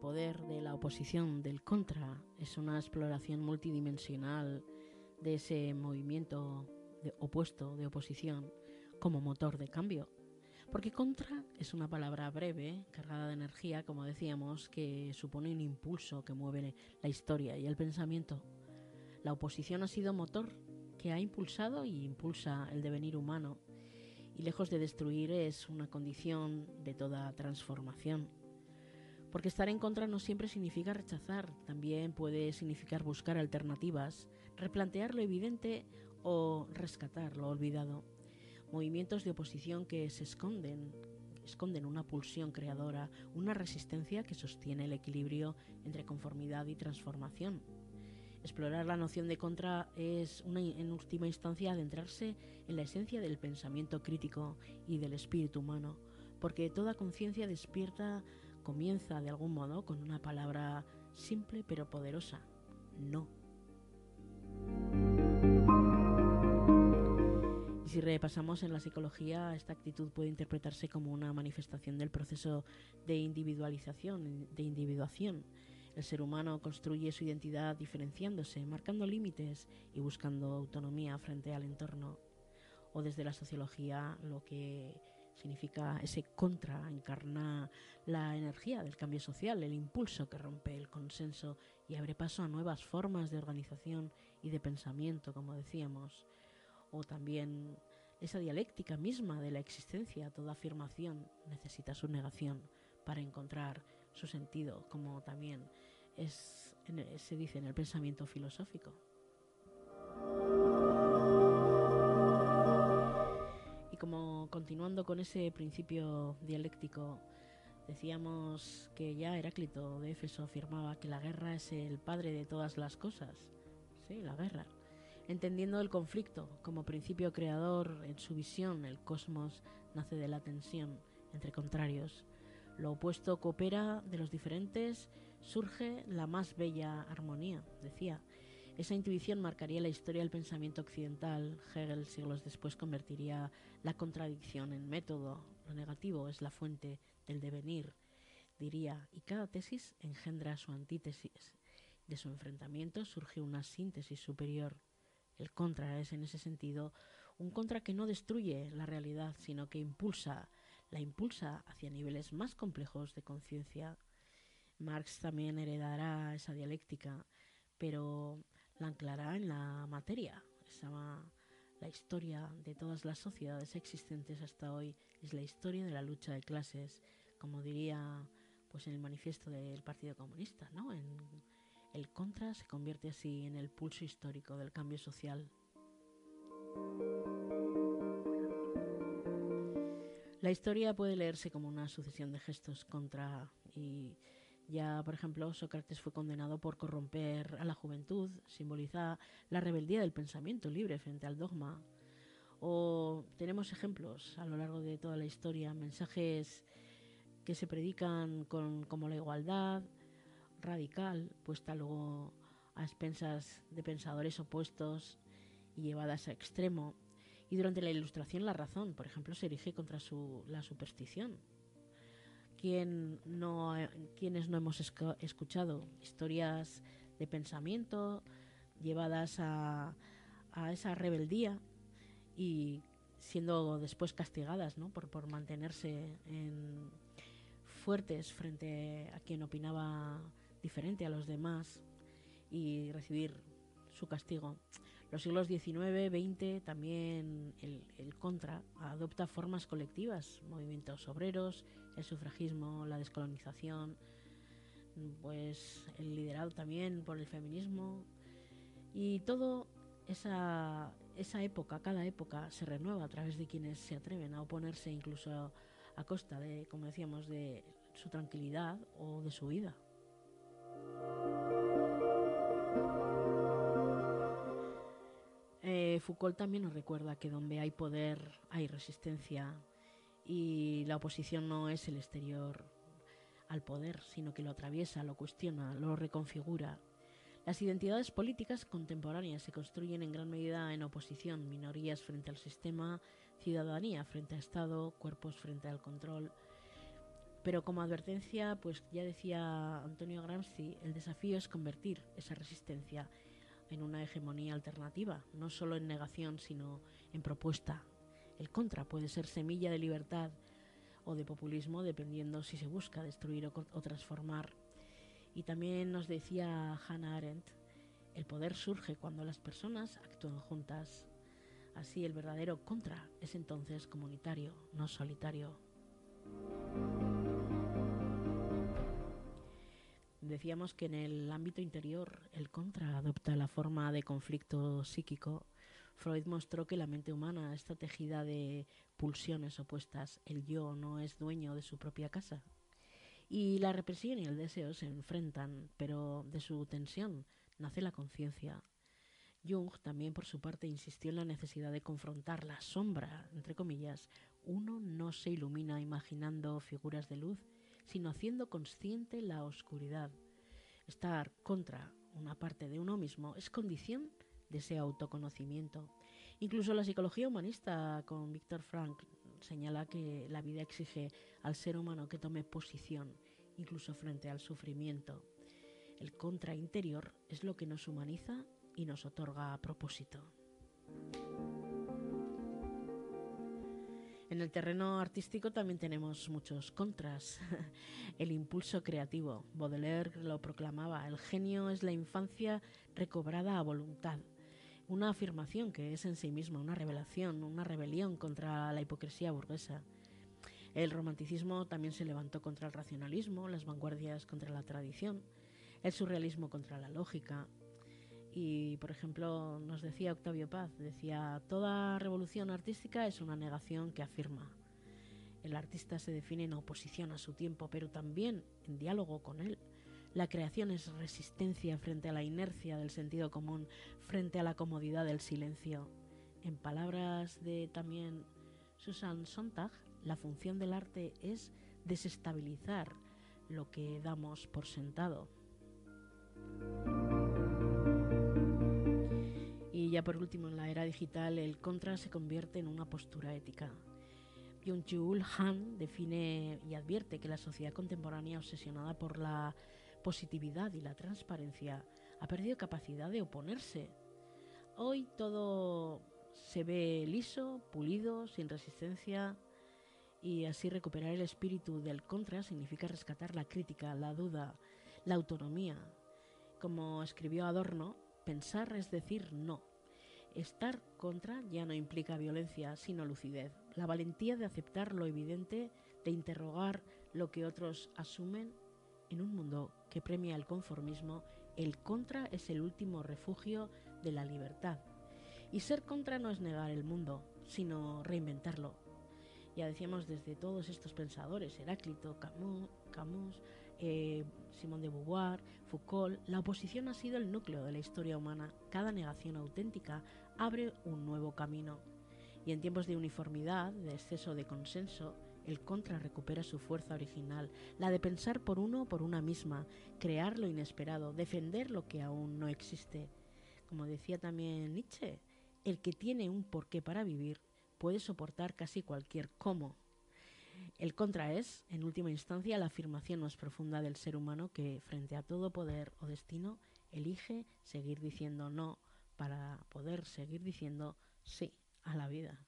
poder de la oposición, del contra, es una exploración multidimensional de ese movimiento opuesto, de oposición, como motor de cambio. Porque contra es una palabra breve, cargada de energía, como decíamos, que supone un impulso que mueve la historia y el pensamiento. La oposición ha sido motor que ha impulsado y impulsa el devenir humano, y lejos de destruir es una condición de toda transformación. Porque estar en contra no siempre significa rechazar, también puede significar buscar alternativas, replantear lo evidente o rescatar lo olvidado. Movimientos de oposición que esconden una pulsión creadora, una resistencia que sostiene el equilibrio entre conformidad y transformación. Explorar la noción de contra es, en última instancia, adentrarse en la esencia del pensamiento crítico y del espíritu humano, porque toda conciencia despierta comienza de algún modo con una palabra simple pero poderosa: no. Y si repasamos en la psicología, esta actitud puede interpretarse como una manifestación del proceso de individualización, de individuación. El ser humano construye su identidad diferenciándose, marcando límites y buscando autonomía frente al entorno. O desde la sociología, lo que significa ese contra encarna la energía del cambio social, el impulso que rompe el consenso y abre paso a nuevas formas de organización y de pensamiento, como decíamos. O también esa dialéctica misma de la existencia. Toda afirmación necesita su negación para encontrar su sentido, como también se dice en el pensamiento filosófico. Y como continuando con ese principio dialéctico, decíamos que ya Heráclito de Éfeso afirmaba que la guerra es el padre de todas las cosas. Sí, la guerra. Entendiendo el conflicto como principio creador, en su visión el cosmos nace de la tensión entre contrarios. Lo opuesto coopera, de los diferentes surge la más bella armonía, decía. Esa intuición marcaría la historia del pensamiento occidental. Hegel, siglos después, convertiría la contradicción en método. Lo negativo es la fuente del devenir, diría, y cada tesis engendra su antítesis. De su enfrentamiento surge una síntesis superior. El contra es, en ese sentido, un contra que no destruye la realidad, sino que la impulsa hacia niveles más complejos de conciencia. Marx también heredará esa dialéctica, pero la anclará en la materia. La historia de todas las sociedades existentes hasta hoy es la historia de la lucha de clases, como diría pues en el manifiesto del Partido Comunista, ¿no? El contra se convierte así en el pulso histórico del cambio social. La historia puede leerse como una sucesión de gestos contra, y ya, por ejemplo, Sócrates fue condenado por corromper a la juventud, simboliza la rebeldía del pensamiento libre frente al dogma. O tenemos ejemplos a lo largo de toda la historia, mensajes que se predican como la igualdad radical, puesta luego a expensas de pensadores opuestos y llevadas a extremo. Y durante la Ilustración la razón, por ejemplo, se erige contra la superstición. Quienes no hemos escuchado historias de pensamiento llevadas a esa rebeldía y siendo después castigadas, ¿no? por mantenerse fuertes frente a quien opinaba diferente a los demás y recibir su castigo. Los siglos XIX, XX, también el contra adopta formas colectivas, movimientos obreros, el sufragismo, la descolonización, pues el liderado también por el feminismo, y todo esa época, cada época se renueva a través de quienes se atreven a oponerse incluso a costa de, como decíamos, de su tranquilidad o de su vida. Foucault también nos recuerda que donde hay poder hay resistencia, y la oposición no es el exterior al poder, sino que lo atraviesa, lo cuestiona, lo reconfigura. Las identidades políticas contemporáneas se construyen en gran medida en oposición: minorías frente al sistema, ciudadanía frente al Estado, cuerpos frente al control. Pero como advertencia, pues ya decía Antonio Gramsci, el desafío es convertir esa resistencia en una hegemonía alternativa, no solo en negación, sino en propuesta. El contra puede ser semilla de libertad o de populismo, dependiendo si se busca destruir o transformar. Y también nos decía Hannah Arendt, el poder surge cuando las personas actúan juntas. Así el verdadero contra es entonces comunitario, no solitario. Decíamos que en el ámbito interior el contra adopta la forma de conflicto psíquico. Freud mostró que la mente humana está tejida de pulsiones opuestas. El yo no es dueño de su propia casa. Y la represión y el deseo se enfrentan, pero de su tensión nace la conciencia. Jung también por su parte insistió en la necesidad de confrontar la sombra, entre comillas. Uno no se ilumina imaginando figuras de luz, sino haciendo consciente la oscuridad. Estar contra una parte de uno mismo es condición de ese autoconocimiento. Incluso la psicología humanista con Viktor Frankl señala que la vida exige al ser humano que tome posición, incluso frente al sufrimiento. El contra interior es lo que nos humaniza y nos otorga propósito. En el terreno artístico también tenemos muchos contras. El impulso creativo. Baudelaire lo proclamaba, el genio es la infancia recobrada a voluntad. Una afirmación que es en sí misma una revelación, una rebelión contra la hipocresía burguesa. El romanticismo también se levantó contra el racionalismo, las vanguardias contra la tradición, el surrealismo contra la lógica. Y, por ejemplo, nos decía Octavio Paz, decía, toda revolución artística es una negación que afirma. El artista se define en oposición a su tiempo, pero también en diálogo con él. La creación es resistencia frente a la inercia del sentido común, frente a la comodidad del silencio. En palabras de también Susan Sontag, la función del arte es desestabilizar lo que damos por sentado. Y ya por último, en la era digital, el contra se convierte en una postura ética. Byung-Chul Han define y advierte que la sociedad contemporánea obsesionada por la positividad y la transparencia ha perdido capacidad de oponerse. Hoy todo se ve liso, pulido, sin resistencia, y así recuperar el espíritu del contra significa rescatar la crítica, la duda, la autonomía. Como escribió Adorno, pensar es decir no. Estar contra ya no implica violencia, sino lucidez. La valentía de aceptar lo evidente, de interrogar lo que otros asumen. En un mundo que premia el conformismo, el contra es el último refugio de la libertad. Y ser contra no es negar el mundo, sino reinventarlo. Ya decíamos desde todos estos pensadores, Heráclito, Camus, Simone de Beauvoir, Foucault, la oposición ha sido el núcleo de la historia humana. Cada negación auténtica abre un nuevo camino. Y en tiempos de uniformidad, de exceso de consenso, el contra recupera su fuerza original, la de pensar por uno, por una misma, crear lo inesperado, defender lo que aún no existe. Como decía también Nietzsche, el que tiene un porqué para vivir puede soportar casi cualquier cómo. El contra es, en última instancia, la afirmación más profunda del ser humano que, frente a todo poder o destino, elige seguir diciendo no para poder seguir diciendo sí a la vida.